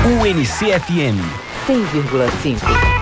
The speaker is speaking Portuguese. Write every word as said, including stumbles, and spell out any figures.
U N C F M cem vírgula cinco.